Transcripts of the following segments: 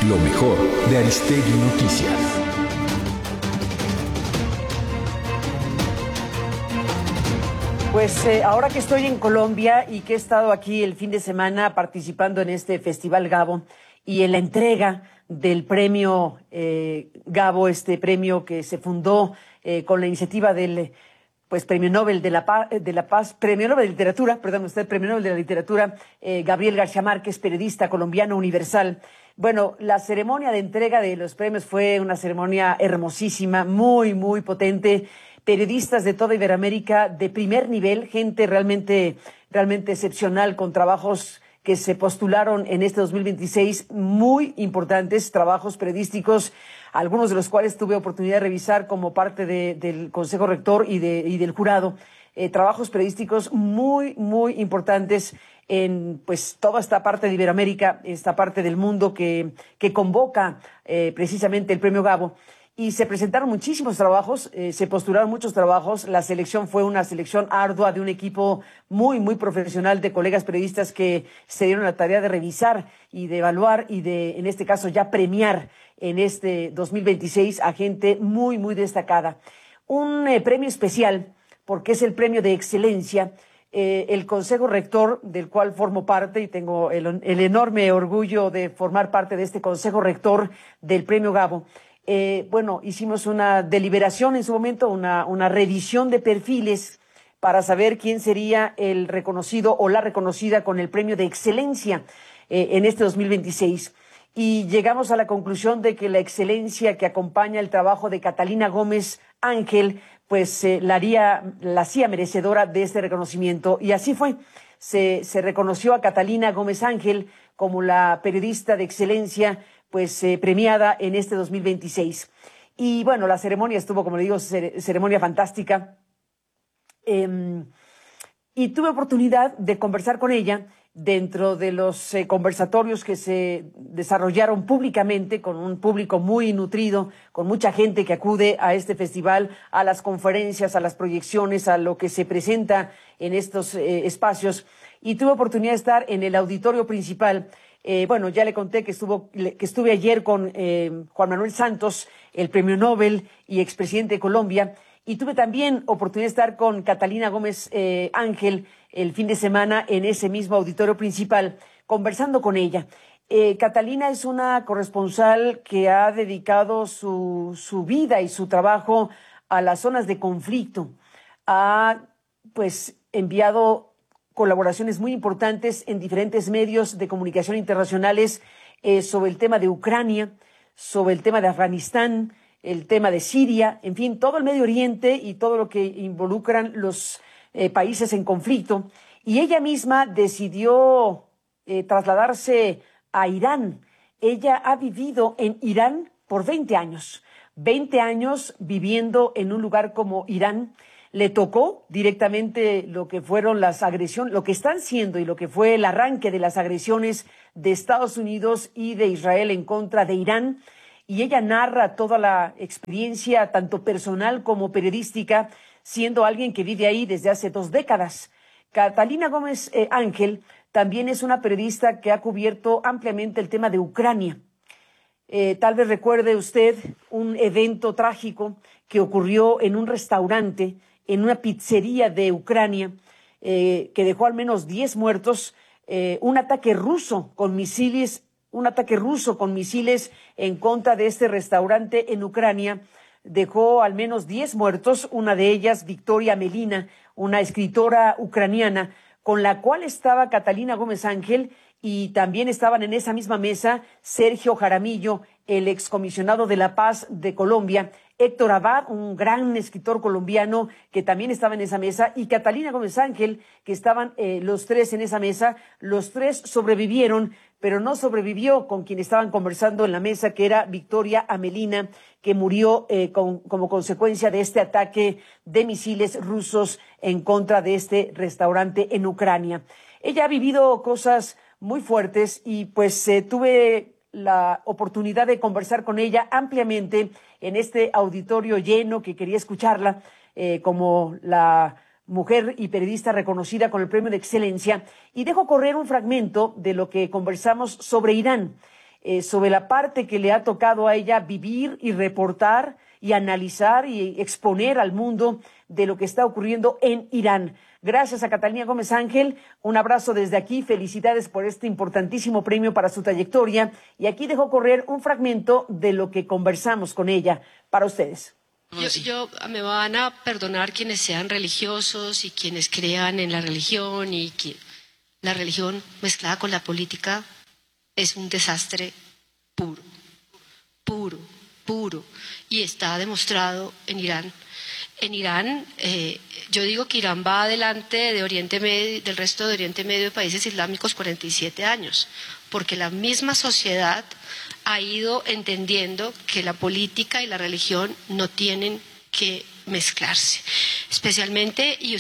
Lo mejor de Aristegui Noticias. Pues ahora que estoy en Colombia y que he estado aquí el fin de semana participando en este Festival Gabo y en la entrega del premio Gabo, este premio que se fundó con la iniciativa del Premio Nobel de la Paz, Premio Nobel de Literatura, perdón usted, Premio Nobel de la Literatura, Gabriel García Márquez, periodista colombiano universal. Bueno, la ceremonia de entrega de los premios fue una ceremonia hermosísima, muy, muy potente. Periodistas de toda Iberoamérica de primer nivel, gente realmente excepcional, con trabajos que se postularon en este 2026, muy importantes, trabajos periodísticos, algunos de los cuales tuve oportunidad de revisar como parte del Consejo Rector y del jurado, trabajos periodísticos muy, muy importantes en pues toda esta parte de Iberoamérica, esta parte del mundo que convoca precisamente el Premio Gabo. Y se presentaron muchísimos trabajos, se postularon muchos trabajos. La selección fue una selección ardua de un equipo muy, muy profesional de colegas periodistas que se dieron la tarea de revisar y de evaluar y de, en este caso, ya premiar en este 2026 a gente muy, muy destacada. Un premio especial, porque es el premio de excelencia. El Consejo Rector, del cual formo parte y tengo el enorme orgullo de formar parte de este Consejo Rector del Premio Gabo. Hicimos una deliberación en su momento, una revisión de perfiles para saber quién sería el reconocido o la reconocida con el premio de excelencia en este 2026. Y llegamos a la conclusión de que la excelencia que acompaña el trabajo de Catalina Gómez Ángel, pues la hacía merecedora de este reconocimiento. Y así fue. Se reconoció a Catalina Gómez Ángel como la periodista de excelencia premiada en este 2026. Y bueno, la ceremonia estuvo, como le digo, ceremonia fantástica. Y tuve oportunidad de conversar con ella dentro de los conversatorios que se desarrollaron públicamente con un público muy nutrido, con mucha gente que acude a este festival, a las conferencias, a las proyecciones, a lo que se presenta en estos espacios. Y tuve oportunidad de estar en el auditorio principal. Ya le conté que estuve ayer con Juan Manuel Santos, el premio Nobel y expresidente de Colombia, y tuve también oportunidad de estar con Catalina Gómez Ángel el fin de semana en ese mismo auditorio principal, conversando con ella. Catalina es una corresponsal que ha dedicado su vida y su trabajo a las zonas de conflicto. Ha enviado colaboraciones muy importantes en diferentes medios de comunicación internacionales sobre el tema de Ucrania, sobre el tema de Afganistán, el tema de Siria, en fin, todo el Medio Oriente y todo lo que involucran los países en conflicto. Y ella misma decidió trasladarse a Irán. Ella ha vivido en Irán por 20 años, 20 años viviendo en un lugar como Irán. Le tocó directamente lo que fueron las agresiones, lo que están siendo y lo que fue el arranque de las agresiones de Estados Unidos y de Israel en contra de Irán. Y ella narra toda la experiencia, tanto personal como periodística, siendo alguien que vive ahí desde hace 2 décadas. Catalina Gómez Ángel también es una periodista que ha cubierto ampliamente el tema de Ucrania. Tal vez recuerde usted un evento trágico que ocurrió en un restaurante, en una pizzería de Ucrania, que dejó al menos 10 muertos, un ataque ruso con misiles en contra de este restaurante en Ucrania, dejó al menos 10 muertos, una de ellas Victoria Amelina, una escritora ucraniana, con la cual estaba Catalina Gómez Ángel, y también estaban en esa misma mesa Sergio Jaramillo, el excomisionado de la Paz de Colombia, Héctor Abad, un gran escritor colombiano que también estaba en esa mesa, y Catalina Gómez Ángel, que estaban los tres en esa mesa. Los tres sobrevivieron, pero no sobrevivió con quien estaban conversando en la mesa, que era Victoria Amelina, que murió como consecuencia de este ataque de misiles rusos en contra de este restaurante en Ucrania. Ella ha vivido cosas muy fuertes y tuve la oportunidad de conversar con ella ampliamente en este auditorio lleno, que quería escucharla como la mujer y periodista reconocida con el Premio de Excelencia, y dejo correr un fragmento de lo que conversamos sobre Irán. sobre la parte que le ha tocado a ella vivir y reportar y analizar y exponer al mundo de lo que está ocurriendo en Irán. Gracias a Catalina Gómez Ángel, un abrazo desde aquí, felicidades por este importantísimo premio para su trayectoria, y aquí dejo correr un fragmento de lo que conversamos con ella para ustedes. Me van a perdonar quienes sean religiosos y quienes crean en la religión, y que la religión mezclada con la política es un desastre puro, puro, puro, y está demostrado en Irán. En Irán, yo digo que Irán va adelante de Oriente Medio, del resto de Oriente Medio de países islámicos 47 años, porque la misma sociedad ha ido entendiendo que la política y la religión no tienen que mezclarse, especialmente, y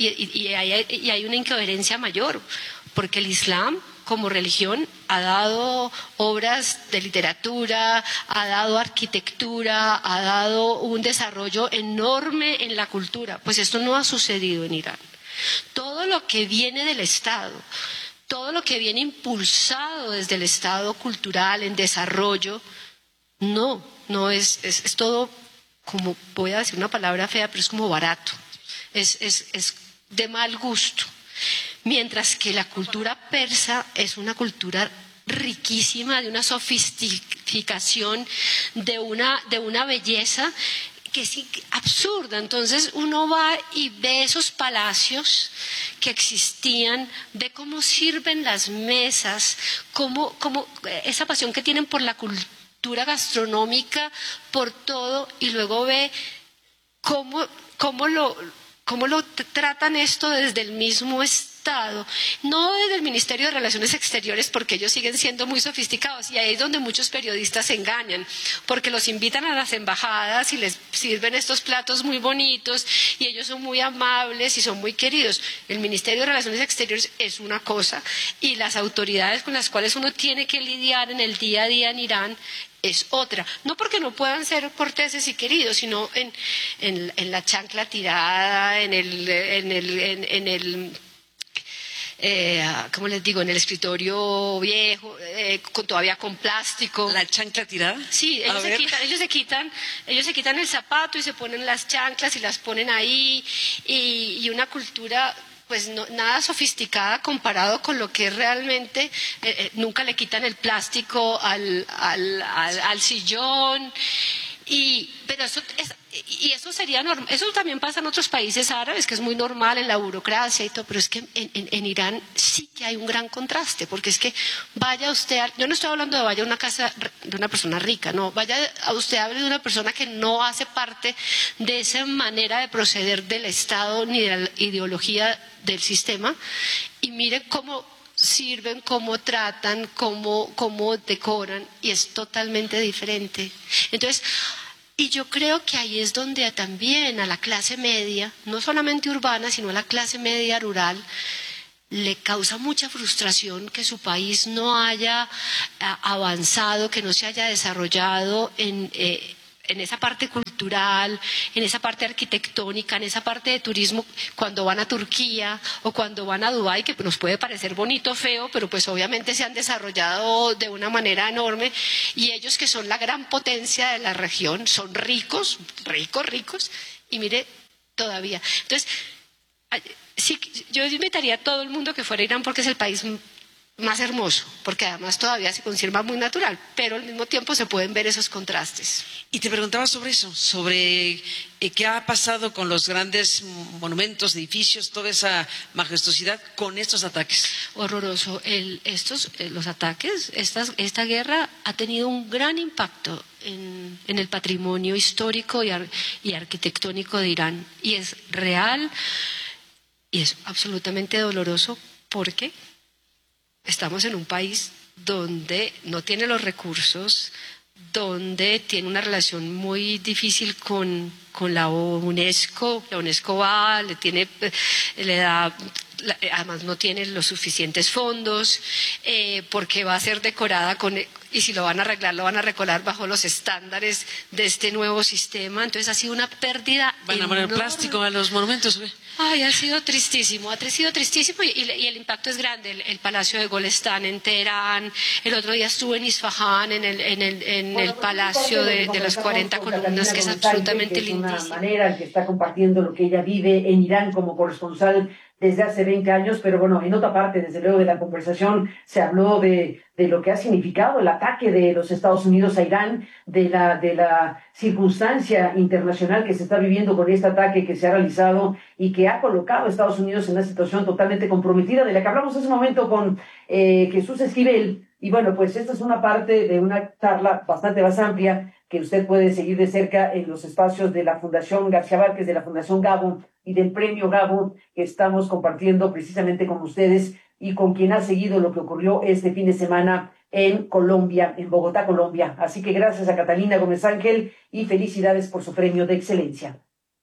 hay una incoherencia mayor, porque el Islam como religión ha dado obras de literatura, ha dado arquitectura, ha dado un desarrollo enorme en la cultura. Pues esto no ha sucedido en Irán. Todo lo que viene del Estado, todo lo que viene impulsado desde el Estado cultural en desarrollo, no es todo, como voy a decir una palabra fea, pero es como barato, es de mal gusto. Mientras que la cultura persa es una cultura riquísima, de una sofisticación, de una belleza que es absurda. Entonces uno va y ve esos palacios que existían, ve cómo sirven las mesas, cómo esa pasión que tienen por la cultura gastronómica, por todo, y luego ve cómo lo tratan esto desde el mismo Estado, no desde el Ministerio de Relaciones Exteriores, porque ellos siguen siendo muy sofisticados, y ahí es donde muchos periodistas se engañan, porque los invitan a las embajadas y les sirven estos platos muy bonitos y ellos son muy amables y son muy queridos. El Ministerio de Relaciones Exteriores es una cosa, y las autoridades con las cuales uno tiene que lidiar en el día a día en Irán es otra. No porque no puedan ser corteses y queridos, sino en la chancla tirada, ¿cómo les digo? En el escritorio viejo, todavía con plástico. ¿La chancla tirada? Sí, ellos se quitan el zapato y se ponen las chanclas y las ponen ahí, y una cultura pues nada sofisticada comparado con lo que es realmente. Nunca le quitan el plástico al sillón. Pero eso sería normal. Eso también pasa en otros países árabes, que es muy normal en la burocracia y todo, pero es que en Irán sí que hay un gran contraste, porque es que vaya usted, yo no estoy hablando de vaya a una casa de una persona rica, no, vaya a usted a de una persona que no hace parte de esa manera de proceder del Estado ni de la ideología del sistema, y mire cómo sirven, cómo tratan, cómo decoran, y es totalmente diferente. Entonces, y yo creo que ahí es donde también a la clase media, no solamente urbana, sino a la clase media rural, le causa mucha frustración que su país no haya avanzado, que no se haya desarrollado en esa parte cultural, en esa parte arquitectónica, en esa parte de turismo, cuando van a Turquía o cuando van a Dubái, que nos puede parecer bonito o feo, pero pues obviamente se han desarrollado de una manera enorme, y ellos, que son la gran potencia de la región, son ricos, y mire, todavía. Entonces, sí, yo invitaría a todo el mundo que fuera a Irán, porque es el país más hermoso, porque además todavía se conserva muy natural, pero al mismo tiempo se pueden ver esos contrastes. Y te preguntaba sobre eso, sobre qué ha pasado con los grandes monumentos, edificios, toda esa majestuosidad con estos ataques. Horroroso. Los ataques, esta guerra ha tenido un gran impacto en el patrimonio histórico y arquitectónico de Irán, y es real y es absolutamente doloroso, porque estamos en un país donde no tiene los recursos, donde tiene una relación muy difícil con la UNESCO. La UNESCO además no tiene los suficientes fondos, porque va a ser decorada y si lo van a arreglar, lo van a arreglar bajo los estándares de este nuevo sistema. Entonces ha sido una pérdida ¿Van a poner plástico a los monumentos? Ay, ha sido tristísimo y el impacto es grande. El Palacio de Golestán en Teherán, el otro día estuve en Isfahán, en el Palacio de las 40 columnas, que es absolutamente lindísimo. Es una manera en que está compartiendo lo que ella vive en Irán como corresponsal desde hace 20 años, pero bueno, en otra parte, desde luego, de la conversación se habló de lo que ha significado el ataque de los Estados Unidos a Irán, de la circunstancia internacional que se está viviendo con este ataque que se ha realizado y que ha colocado a Estados Unidos en una situación totalmente comprometida, de la que hablamos hace un momento con Jesús Esquivel. Y bueno, pues esta es una parte de una charla bastante más amplia que usted puede seguir de cerca en los espacios de la Fundación García Márquez, de la Fundación Gabo y del Premio Gabo, que estamos compartiendo precisamente con ustedes y con quien ha seguido lo que ocurrió este fin de semana en Colombia, en Bogotá, Colombia. Así que gracias a Catalina Gómez Ángel y felicidades por su premio de excelencia.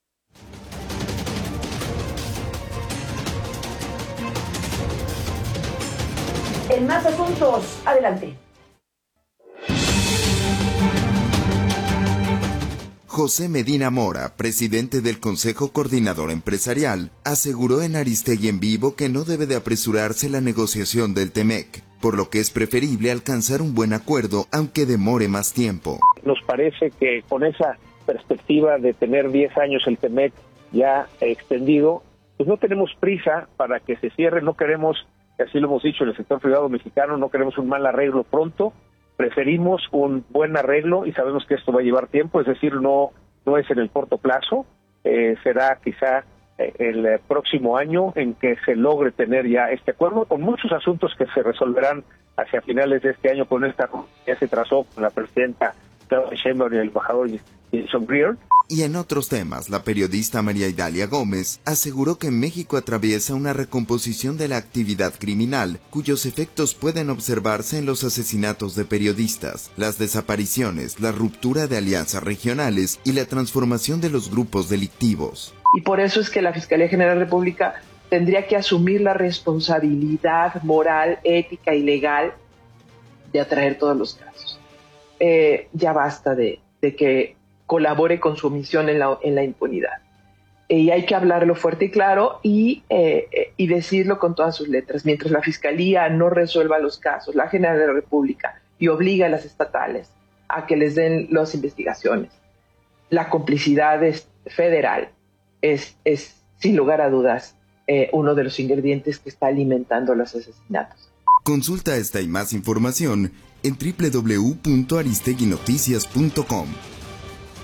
En más asuntos, adelante. José Medina Mora, presidente del Consejo Coordinador Empresarial, aseguró en Aristegui en Vivo que no debe de apresurarse la negociación del TEMEC, por lo que es preferible alcanzar un buen acuerdo, aunque demore más tiempo. Nos parece que con esa perspectiva de tener 10 años el TEMEC ya extendido, pues no tenemos prisa para que se cierre, no queremos, así lo hemos dicho en el sector privado mexicano, no queremos un mal arreglo pronto, preferimos un buen arreglo y sabemos que esto va a llevar tiempo, es decir, no es en el corto plazo, será quizá el próximo año en que se logre tener ya este acuerdo, con muchos asuntos que se resolverán hacia finales de este año con esta que se trazó con la presidenta Claudia Sheinbaum y el embajador Jason Greer. Y en otros temas, la periodista María Idalia Gómez aseguró que México atraviesa una recomposición de la actividad criminal, cuyos efectos pueden observarse en los asesinatos de periodistas, las desapariciones, la ruptura de alianzas regionales y la transformación de los grupos delictivos. Y por eso es que la Fiscalía General de la República tendría que asumir la responsabilidad moral, ética y legal de atraer todos los casos. Ya basta de que colabore con su omisión en la impunidad. Y hay que hablarlo fuerte y claro y decirlo con todas sus letras. Mientras la Fiscalía no resuelva los casos, la General de la República, y obliga a las estatales a que les den las investigaciones, la complicidad federal es sin lugar a dudas uno de los ingredientes que está alimentando los asesinatos. Consulta esta y más información en www.aristeguinoticias.com.